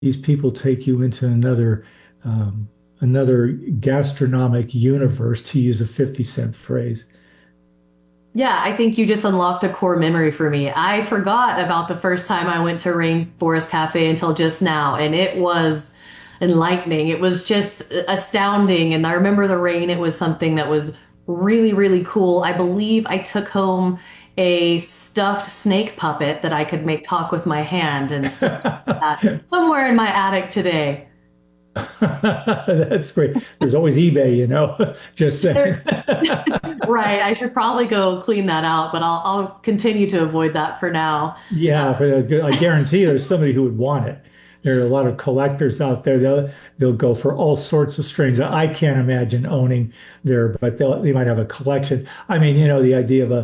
these people take you into um, another gastronomic universe, to use a 50 Cent phrase. Yeah, I think you just unlocked a core memory for me. I forgot about the first time I went to Rainforest Cafe until just now, and it was enlightening. It was just astounding. And I remember the rain, it was something that was really, really cool. I believe I took home a stuffed snake puppet that I could make talk with my hand and still have that somewhere in my attic today. That's great. There's always eBay, just saying. There- Right, I should probably go clean that out, but I'll continue to avoid that for now. Yeah, I guarantee there's somebody who would want it. There are a lot of collectors out there. They'll go for all sorts of strains that I can't imagine owning there, but they might have a collection. I mean, the idea of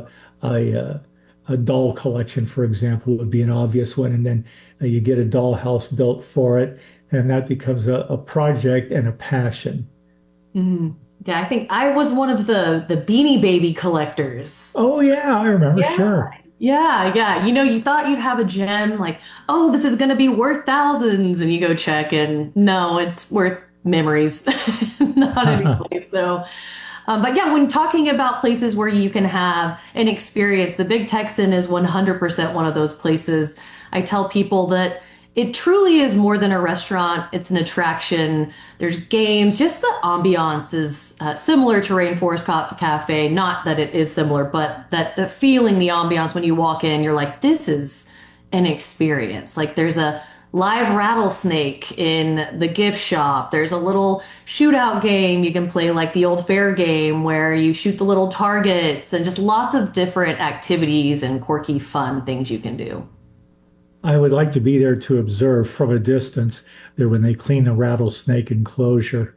a doll collection, for example, would be an obvious one, and then you get a doll house built for it, and that becomes a project and a passion. Mhm. Yeah, I think I was one of the Beanie Baby collectors. Oh yeah, I remember. Yeah. Sure. Yeah, yeah. You thought you'd have a gem like, oh, this is going to be worth thousands, and you go check, and no, it's worth memories, not anything. So, but yeah, when talking about places where you can have an experience, the Big Texan is 100% one of those places. I tell people that it truly is more than a restaurant, it's an attraction. There's games, just the ambiance is similar to Rainforest Cafe. Not that it is similar, but that the feeling, the ambiance when you walk in, you're like, this is an experience. Like there's a live rattlesnake in the gift shop. There's a little shootout game you can play, like the old fair game where you shoot the little targets, and just lots of different activities and quirky, fun things you can do. I would like to be there to observe from a distance there when they clean the rattlesnake enclosure.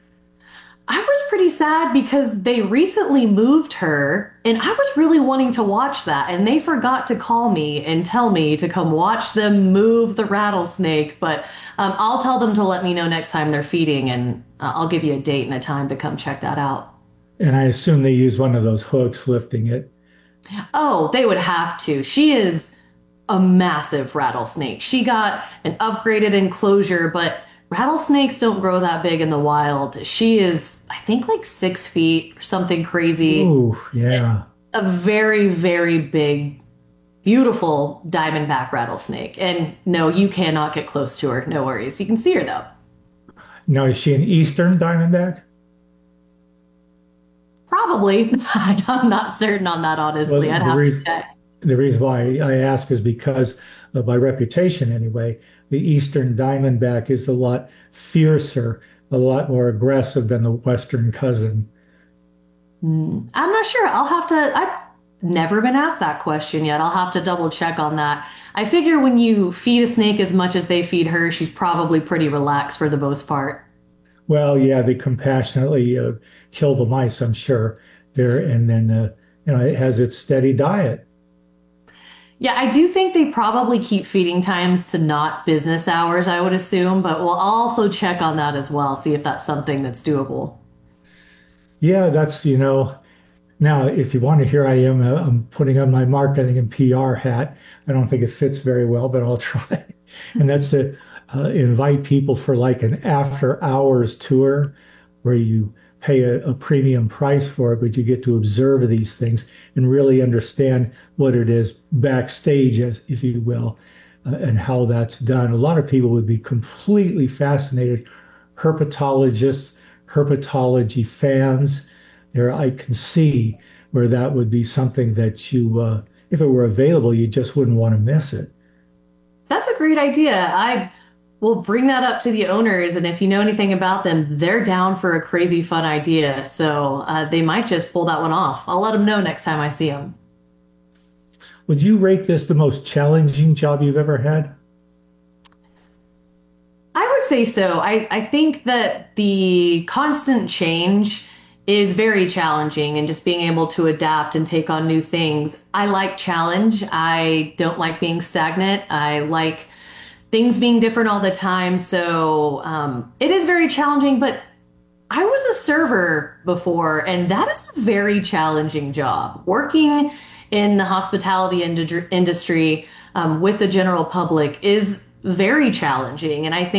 I was pretty sad because they recently moved her, and I was really wanting to watch that, and they forgot to call me and tell me to come watch them move the rattlesnake. But I'll tell them to let me know next time they're feeding, and I'll give you a date and a time to come check that out. And I assume they use one of those hooks lifting it. Oh, they would have to. She is a massive rattlesnake. She got an upgraded enclosure, but rattlesnakes don't grow that big in the wild. She is, I think, like 6 feet or something crazy. Ooh, yeah. A very, very big, beautiful diamondback rattlesnake. And no, you cannot get close to her. No worries. You can see her though. Now, is she an Eastern Diamondback? Probably. I'm not certain on that, Well, honestly. I'd have to check. the reason why I ask is because of my reputation anyway. The Eastern Diamondback is a lot fiercer, a lot more aggressive than the Western cousin. I'm not sure. I've never been asked that question yet. I'll have to double check on that. I figure when you feed a snake as much as they feed her, she's probably pretty relaxed for the most part. Well, yeah, they compassionately kill the mice, I'm sure. There, and then it has its steady diet. Yeah, I do think they probably keep feeding times to not business hours, I would assume, but we'll also check on that as well, see if that's something that's doable. Yeah, now if you want to hear, I'm putting on my marketing and PR hat. I don't think it fits very well, but I'll try. And that's to invite people for like an after hours tour where you pay a premium price for it, but you get to observe these things and really understand what it is backstage, as if you will, and how that's done. A lot of people would be completely fascinated. Herpetologists, herpetology fans, there I can see where that would be something that if it were available, you just wouldn't want to miss it. That's a great idea. I will bring that up to the owners, and if you know anything about them, they're down for a crazy fun idea. So they might just pull that one off. I'll let them know next time I see them. Would you rate this the most challenging job you've ever had? I would say so. I think that the constant change is very challenging, and just being able to adapt and take on new things. I like challenge. I don't like being stagnant. I like things being different all the time. So it is very challenging, but I was a server before, and that is a very challenging job. Working in the hospitality industry with the general public is very challenging. And I think